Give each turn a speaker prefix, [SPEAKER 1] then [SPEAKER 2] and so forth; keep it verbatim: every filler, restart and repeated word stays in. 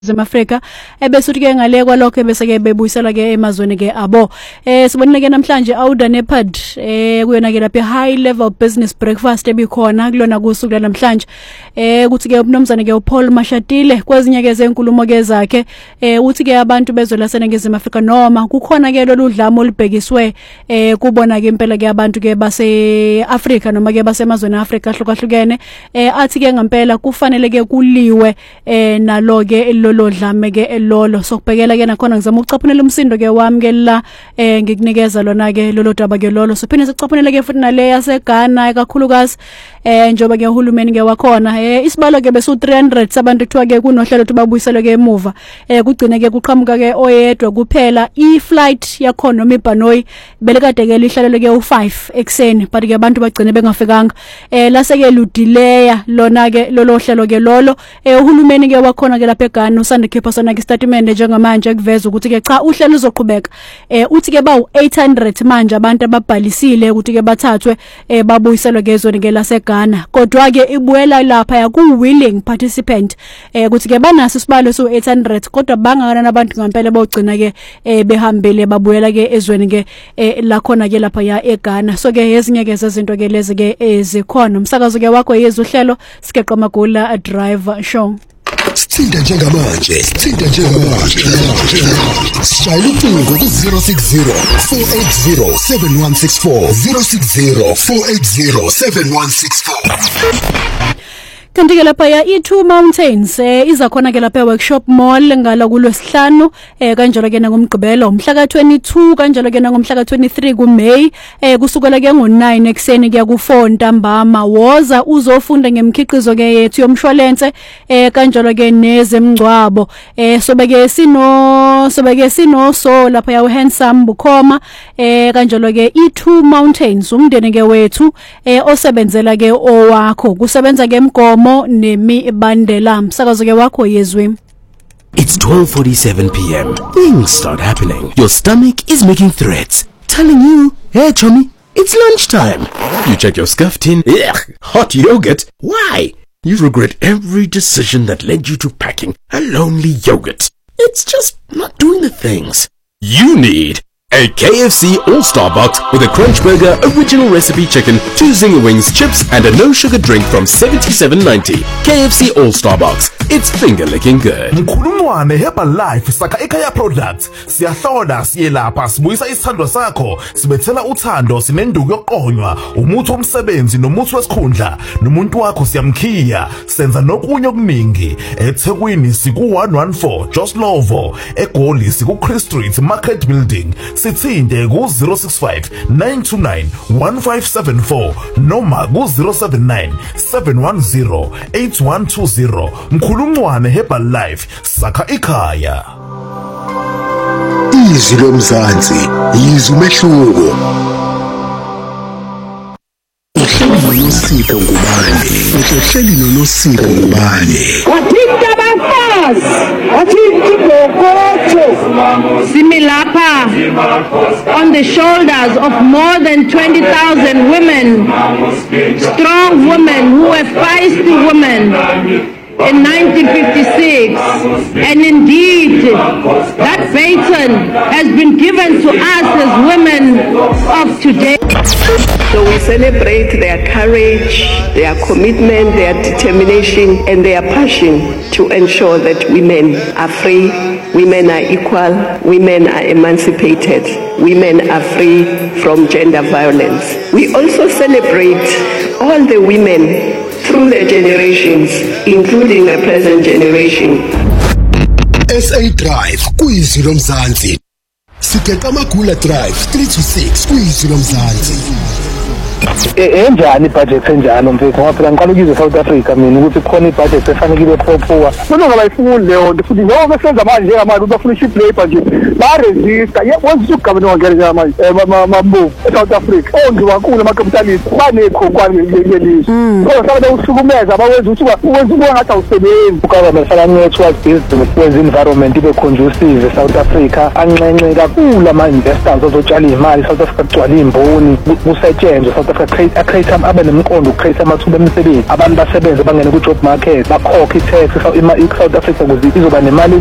[SPEAKER 1] zemaAfrika ebese uthi ke ngale kwalokho bese ke bebuyisela ke emazweni ke abo eh sibonile ke namhlanje awuda nepad eh kuyona ke lapha high level business breakfast ebikhona kulona kusuku namhlanje eh kuthi ke umnomzane ke uPaul Mashatile kwezinye ke zenkulumo ke zakhe eh uthi ke abantu bezolasena ke zemaAfrika noma kukhona ke lolu dlamo olubhekiswe eh kubona ke impela ke abantu ke base Africa noma ke basemazweni eAfrika hlukahlukene eh athi ke ngempela kufanele ke kuliwe eh nalo ke lo dlame ke elolo sokubhekela ke nakhona ngizama ukucaphunela umsindo ke wami ke la eh ngikunikeza lona ke lolo daba ke lolo sophinde sicaphunele ke futhi nale yaseGhana kakhulukazi eh njoba ke uhulumeni ke wakhona eh isibalo ke besu three hundred sabantu kuthiwa ke kunohlelo tubabuyiselwe ke emuva eh kugcine ke kuqhamuka ke oyedwa kuphela i-flight yakhona noMibhanoyi belekade ke lihlalele ke u five ekseni but ke abantu bagcine bengafikanga eh lase ke ludileya lona ke lolo hlelo ke lolo eh uhulumeni ke wakhona ke lapha eGhana usanda khipha sona ke statement njengamanje kuveza ukuthi ke cha uhlelo uzoqhubeka eh uthi ke bawu eight hundred manje abantu ababhalisile ukuthi ke bathathwe eh babuyiselwe ke ezweni ke laseGhana kodwa ke ibuela lapha ya ku willing participant eh ukuthi ke banaso isibalo so eight hundred kodwa bangakana nabantu ngempela bogcina ke eh behambele babuyela ke ezweni ke eh lakhona ke lapha ya eGhana so ke ezinye ke zezinto ke lezi ke ezikhona umsakazo ke wakho yezuhlelo sikeqa magula drive show
[SPEAKER 2] Sithinda njengamanje, sithinda njengamanje. Shayela ucingo ku zero six zero four eight zero seven one six four zero six zero four eight zero seven one six four.
[SPEAKER 1] Kanti ke lapha ya i-Two Mountains eh iza khona ke lapha workshop mall ngala kulwesihlanu eh kanjalo ke ngomgqibelo umhla ka twenty-two kanjalo ke ngomhla ka twenty-three ku May eh kusukela ke ngo nine ekseni kuya ku four ntambama woza uzofunda ngemikhiqizo ke yethu yomshwalense eh kanjalo ke nezemngcwabo eh sobeke sino sobeke sino so lapha ya handsome bukhoma eh kanjalo ke i-Two Mountains umndeni ke wethu eh osebenzela ke owakho kusebenza ke emgomo nemibandela msakazo ke wakho yezwi.
[SPEAKER 3] It's twelve forty-seven p m Things start happening. Your stomach is making threats, telling you, "Hey, chummy, it's lunchtime." You check your scuff tin. Ugh, hot yogurt. Why? You regret every decision that led you to packing a lonely yogurt. It's just not doing the things. You need a K F C All-Star Box with a Crunch Burger, original recipe chicken, two Zinger Wings, chips and a no-sugar drink from seventy-seven ninety. K F C All-Star Box. It's finger-licking good.
[SPEAKER 4] Mkhulumwane Herbalife saka ekhaya products. Siyahlola siyelapha sibuyisa isithando sakho. Sibethela uthando sinenduku yokuqonywa, umuthi womsebenzi nomuthi wesikhundla. Nomuntu wakho siyamkhiya. Senza nokunye okuningi. eThekwini siku one one four Joslovo, eGoli siku Chris Street Market Building. Sithinde ku zero six five nine two nine one five seven four noma ku zero seven nine seven one zero eight one two zero. Mkhulumwane Herbalife saka ekhaya.
[SPEAKER 2] Izwi lomzansi yizwi umehluko. Uhleli nosiko ngubani? Uhleli nosiko ngubani?
[SPEAKER 5] Wathinta abafazi, wathinta igokotho. Similapha on the shoulders of more than twenty thousand women, strong women who were feisty women. In nineteen fifty-six, and indeed that baton has been given to us as women of today.
[SPEAKER 6] So we celebrate their courage, their commitment, their determination and their passion to ensure that women are free, women are equal, women are emancipated, women are free from gender violence. We also celebrate all the women through the generations, including the present generation.
[SPEAKER 2] S A Drive, kuyizwi lomzansi. Sikeqa magula Drive, three to six, kuyizwi lomzansi.
[SPEAKER 7] enjani budget enjani mfethu ngoba phela ngiqala ukuzwe South Africa mina ukuthi khona ibudget efanele ibe proper noma ngabayifuni leyo futhi ngoba besenza manje njengamanje ubafuna i-cheap labor nje ba resista yekwenza ugabane wangena manje mambo eSouth Africa ongiwankulu ama-capitalist banekhonkwane lelizwe ngoba sabe usukumeza abawenza ukuthi uwenza ubona ngathi awusebenzi ukaba sala network business wenza environment ibe conducive eSouth Africa anxenxe kakhulu ama-investors ozotshala imali South Africa kugcwala imboni kusetshenzwe South Africa create create abe nemqondo create amathuba emisebenzi abantu basebenze bangene ku job market bakhokhe i-tax South Africa ukuze izoba nemali